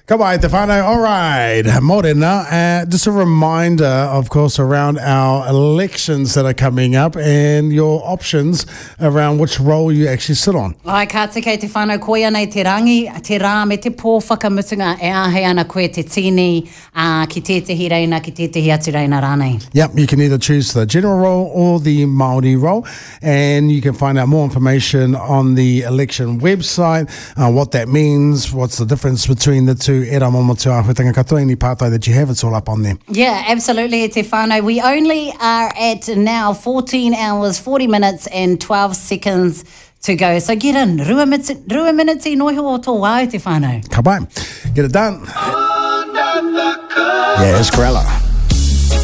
Ka wai te whānau. All right, Morena. Just a reminder, of course, around our elections that are coming up and your options around which role you actually sit on. Ai, ka te kei te whānau koia nei te rangi, te rā me te pō whakamutunga e ahe ana koe te tini ki tētahi reina, ki tētahi atu reina rānei. Yep, you can either choose the general role or the Māori role, and you can find out more information on the election website, what that means, what's the difference between the two. Era momotu āhuatanga katoa, any pātai that you have, it's all up on there. Yeah, absolutely, te whānau. We only are at now 14 hours, 40 minutes and 12 seconds to go. So get in. Rua minutes I noiho o tō wāu te whānau. Ka bai. Get it done. Yeah, it's Grella.